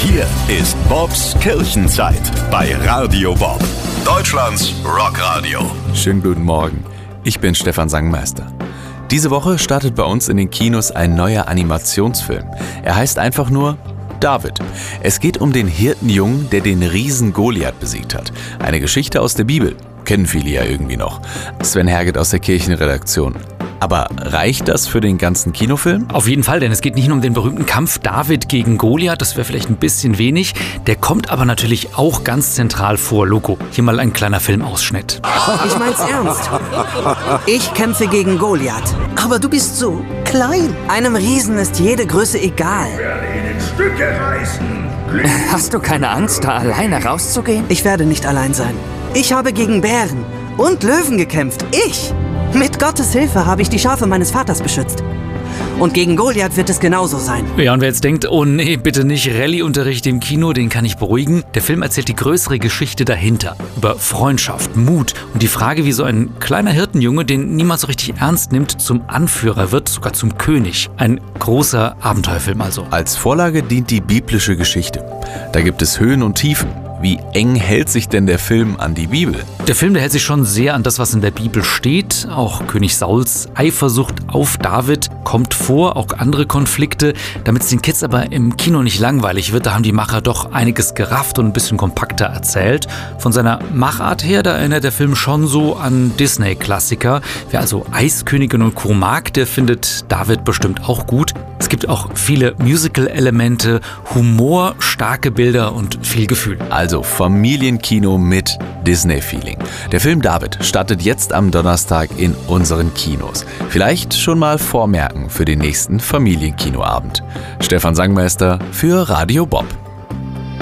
hier ist Bobs Kirchenzeit bei Radio Bob, Deutschlands Rockradio. Schönen guten Morgen, ich bin Stefan Sangmeister. Diese Woche startet bei uns in den Kinos ein neuer Animationsfilm. Er heißt einfach nur David. Es geht um den Hirtenjungen, der den Riesen Goliath besiegt hat. Eine Geschichte aus der Bibel. Kennen viele ja irgendwie noch. Sven Herget aus der Kirchenredaktion. Aber reicht das für den ganzen Kinofilm? Auf jeden Fall, denn es geht nicht nur um den berühmten Kampf David gegen Goliath, das wäre vielleicht ein bisschen wenig. Der kommt aber natürlich auch ganz zentral vor. Loco, hier mal ein kleiner Filmausschnitt. Ich mein's ernst. Ich kämpfe gegen Goliath. Aber du bist so klein. Einem Riesen ist jede Größe egal. Ich werde ihn in Stücke reißen. Hast du keine Angst, da alleine rauszugehen? Ich werde nicht allein sein. Ich habe gegen Bären und Löwen gekämpft. Ich! Mit Gottes Hilfe habe ich die Schafe meines Vaters beschützt. Und gegen Goliath wird es genauso sein. Ja, und wer jetzt denkt, oh nee, bitte nicht Rallye-Unterricht im Kino, den kann ich beruhigen. Der Film erzählt die größere Geschichte dahinter. Über Freundschaft, Mut und die Frage, wie so ein kleiner Hirtenjunge, den niemand so richtig ernst nimmt, zum Anführer wird, sogar zum König. Ein großer Abenteuerfilm also. Als Vorlage dient die biblische Geschichte. Da gibt es Höhen und Tiefen. Wie eng hält sich denn der Film an die Bibel? Der Film, der hält sich schon sehr an das, was in der Bibel steht. Auch König Sauls Eifersucht auf David kommt vor, auch andere Konflikte. Damit es den Kids aber im Kino nicht langweilig wird, da haben die Macher doch einiges gerafft und ein bisschen kompakter erzählt. Von seiner Machart her, da erinnert der Film schon so an Disney-Klassiker. Wer also Eiskönigin und Co. mag, der findet David bestimmt auch gut. Es gibt auch viele Musical-Elemente, Humor, starke Bilder und viel Gefühl. Also Familienkino mit Disney-Feeling. Der Film David startet jetzt am Donnerstag in unseren Kinos. Vielleicht schon mal vormerken für den nächsten Familienkinoabend. Stefan Sangmeister für Radio Bob.